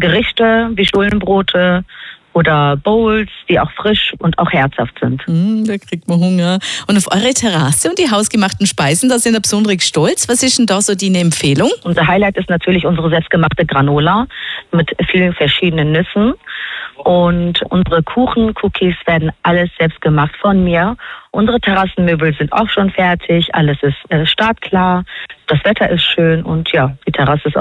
Gerichte wie Stullenbrote oder Bowls, die auch frisch und auch herzhaft sind. Da kriegt man Hunger. Und auf eure Terrasse und die hausgemachten Speisen, da sind ihr besonders stolz. Was ist denn da so deine Empfehlung? Unser Highlight ist natürlich unsere selbstgemachte Granola mit vielen verschiedenen Nüssen. Und unsere Kuchen, Cookies werden alles selbst gemacht von mir. Unsere Terrassenmöbel sind auch schon fertig. Alles ist startklar. Das Wetter ist schön und ja, die Terrasse ist